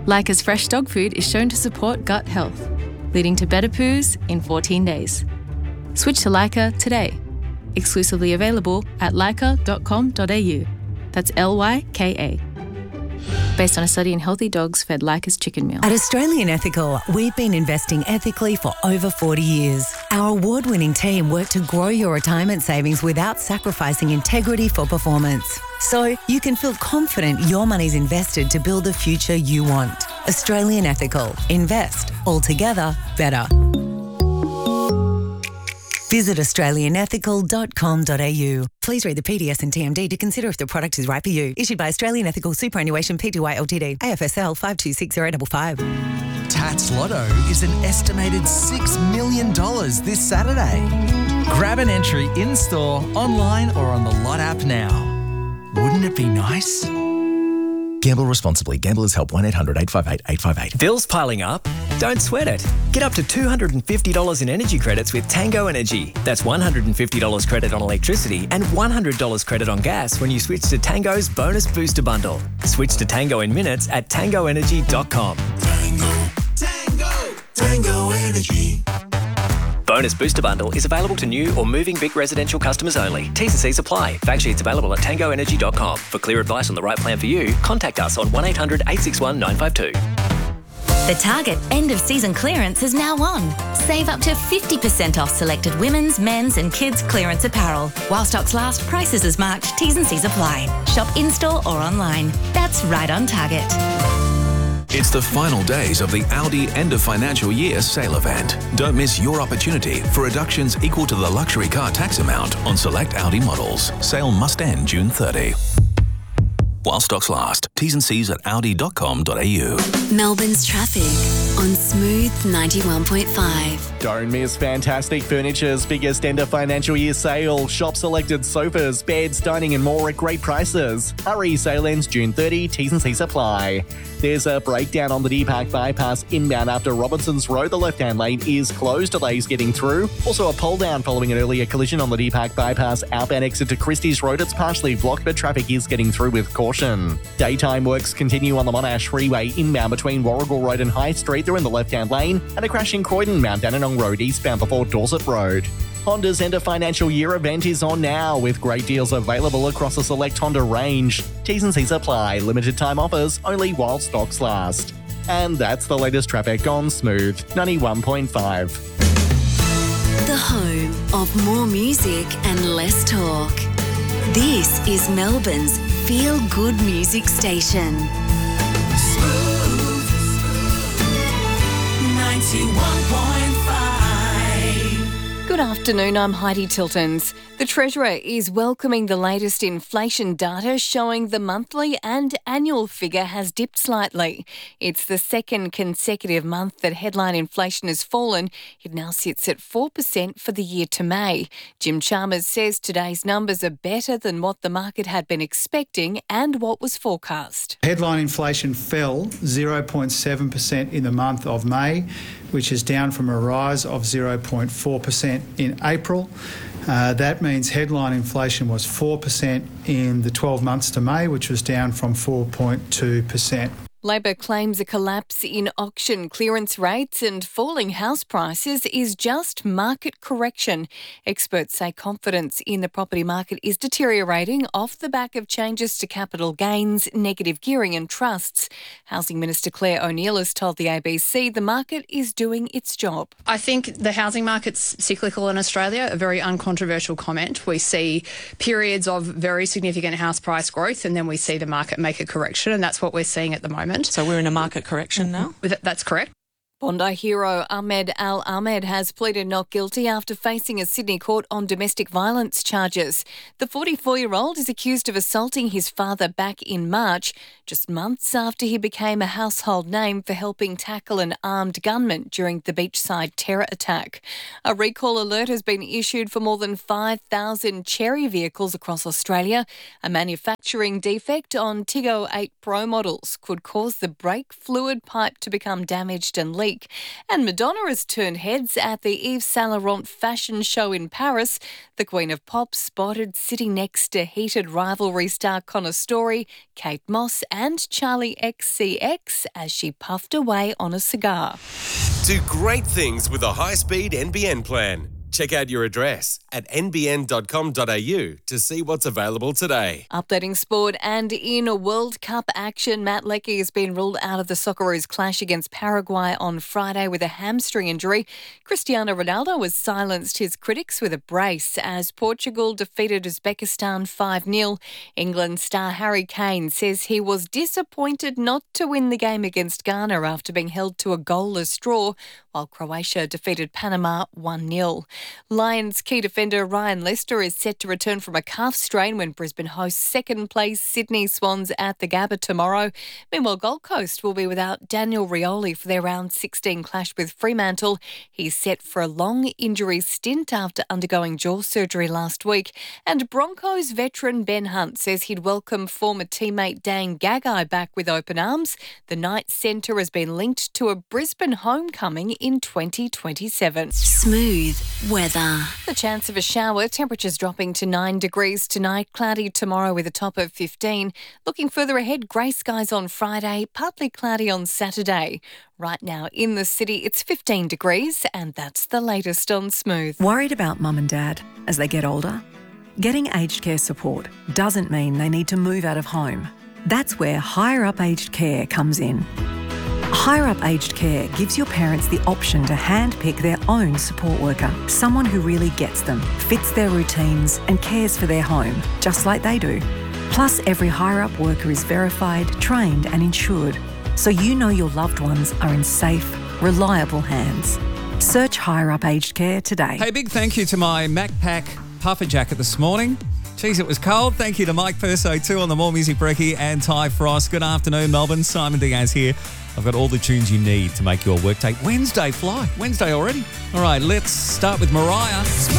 Leica's fresh dog food is shown to support gut health, leading to better poos in 14 days. Switch to Leica today. Exclusively available at leica.com.au. That's Lyka. Based on a study in healthy dogs fed Leica's chicken meal. At Australian Ethical, we've been investing ethically for over 40 years. Our award-winning team work to grow your retirement savings without sacrificing integrity for performance. So you can feel confident your money's invested to build the future you want. Australian Ethical. Invest. Altogether better. Visit australianethical.com.au. Please read the PDS and TMD to consider if the product is right for you. Issued by Australian Ethical Superannuation Pty Ltd. AFSL 526055. Tats Lotto is an estimated $6 million this Saturday. Grab an entry in-store, online or on the Lot app now. Wouldn't it be nice? Gamble responsibly. Gamblers Help 1-800-858-858. Bills piling up? Don't sweat it. Get up to $250 in energy credits with Tango Energy. That's $150 credit on electricity and $100 credit on gas when you switch to Tango's Bonus Booster Bundle. Switch to Tango in minutes at tangoenergy.com. Tango Energy. Bonus Booster Bundle is available to new or moving Vic residential customers only. T's and C's apply. Fact sheets available at tangoenergy.com. For clear advice on the right plan for you, contact us on 1800-861-952. The Target end-of-season clearance is now on. Save up to 50% off selected women's, men's and kids' clearance apparel. While stocks last, prices as marked, T's and C's apply. Shop in-store or online. That's right on Target. It's the final days of the Audi end of financial year sale event. Don't miss your opportunity for reductions equal to the luxury car tax amount on select Audi models. Sale must end June 30. While stocks last. T's and C's at audi.com.au. Melbourne's traffic on Smooth 91.5. Don't miss Fantastic Furniture's biggest end of financial year sale. Shop selected sofas, beds, dining and more at great prices. Hurry, sale ends June 30. T's and C's apply. There's a breakdown on the D-Park bypass inbound after Robinson's Road. The left-hand lane is closed. Delays getting through. Also a pull down following an earlier collision on the D-Park bypass outbound exit to Christie's Road. It's partially blocked, but traffic is getting through with caution. Daytime works continue on the Monash Freeway inbound between Warrigal Road and High Street. They're in the left-hand lane. And a crash in Croydon, Mount Dandenong Road eastbound before Dorset Road. Honda's end of financial year event is on now with great deals available across a select Honda range. T's and C's apply. Limited time offers only while stocks last. And that's the latest traffic on Smooth 91.5. The home of more music and less talk. This is Melbourne's feel-good music station. Smooth 91.5. Good afternoon, I'm Heidi Tiltons. The Treasurer is welcoming the latest inflation data showing the monthly and annual figure has dipped slightly. It's the second consecutive month that headline inflation has fallen. It now sits at 4% for the year to May. Jim Chalmers says today's numbers are better than what the market had been expecting and what was forecast. Headline inflation fell 0.7% in the month of May, which is down from a rise of 0.4% in April. That means headline inflation was 4% in the 12 months to May, which was down from 4.2%. Labor claims a collapse in auction clearance rates and falling house prices is just market correction. Experts say confidence in the property market is deteriorating off the back of changes to capital gains, negative gearing and trusts. Housing Minister Claire O'Neil has told the ABC the market is doing its job. I think the housing market's cyclical in Australia, a very uncontroversial comment. We see periods of very significant house price growth and then we see the market make a correction, and that's what we're seeing at the moment. So we're in a market correction now? That's correct. Bondi hero Ahmed Al Ahmed has pleaded not guilty after facing a Sydney court on domestic violence charges. The 44-year-old is accused of assaulting his father back in March, just months after he became a household name for helping tackle an armed gunman during the Beachside terror attack. A recall alert has been issued for more than 5,000 Chery vehicles across Australia. A manufacturing defect on Tiggo 8 Pro models could cause the brake fluid pipe to become damaged and leak. week. And Madonna has turned heads at the Yves Saint Laurent fashion show in Paris. The Queen of Pop spotted sitting next to heated rivalry star Connor Story, Kate Moss and Charlie XCX as she puffed away on a cigar. Do great things with a high-speed NBN plan. Check out your address at nbn.com.au to see what's available today. Updating sport and in a World Cup action, Matt Leckie has been ruled out of the Socceroos' clash against Paraguay on Friday with a hamstring injury. Cristiano Ronaldo has silenced his critics with a brace as Portugal defeated Uzbekistan 5-0. England star Harry Kane says he was disappointed not to win the game against Ghana after being held to a goalless draw, while Croatia defeated Panama 1-0. Lions key defender Ryan Lester is set to return from a calf strain when Brisbane hosts second-place Sydney Swans at the Gabba tomorrow. Meanwhile, Gold Coast will be without Daniel Rioli for their round 16 clash with Fremantle. He's set for a long injury stint after undergoing jaw surgery last week. And Broncos veteran Ben Hunt says he'd welcome former teammate Dan Gagai back with open arms. The Knights centre has been linked to a Brisbane homecoming in 2027. Smooth weather. The chance of a shower, temperatures dropping to 9 degrees tonight, cloudy tomorrow with a top of 15. Looking further ahead, grey skies on Friday, partly cloudy on Saturday. Right now in the city, it's 15 degrees, and that's the latest on Smooth. Worried about mum and dad as they get older? Getting aged care support doesn't mean they need to move out of home. That's where Higher Up Aged Care comes in. Higher Up Aged Care gives your parents the option to handpick their own support worker, someone who really gets them, fits their routines and cares for their home, just like they do. Plus, every Higher Up worker is verified, trained and insured, so you know your loved ones are in safe, reliable hands. Search Higher Up Aged Care today. Hey, big thank you to my MacPack puffer jacket this morning. Geez, it was cold. Thank you to Mike Perso too on the More Music Brekkie and Ty Frost. Good afternoon, Melbourne. Simon Diaz here. I've got all the tunes you need to make your workday Wednesday fly. Wednesday already. All right, let's start with Mariah.